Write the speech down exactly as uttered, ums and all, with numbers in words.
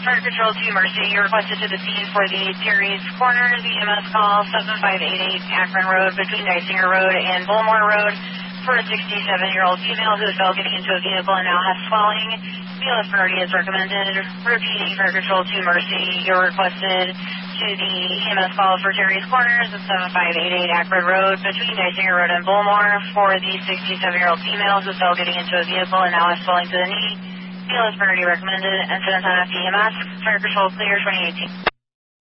Fire Control to Mercy, you requested to the scene for the Terry's Corners E M S call seven five eight eight Akron Road between Geisinger Road and Bullmore Road for a sixty-seven-year-old female who fell getting into a vehicle and now has swelling. B L S priority is recommended. Repeating, Fire Control to Mercy, you're requested to the E M S call for Terry's Corners at seven five eight eight Akron Road between Geisinger Road and Bullmore for the sixty-seven-year-old female who fell getting into a vehicle and now has swelling to the knee. B L S priority recommended. Incident on F E M S. Fire Control clear twenty eighteen.